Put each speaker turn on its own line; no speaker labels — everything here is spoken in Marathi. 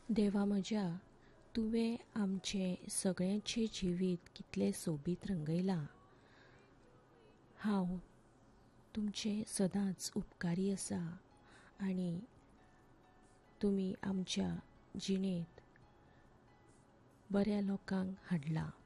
देवा म्हज्या, तुवें आमचें सगळ्यांचें जिवीत कितलें सोबीत रंगयलां. हांव तुमचें सदांच उपकारी आसा आनी तुमी आमच्या जिणेंत बऱ्या लोकांक हाडलां.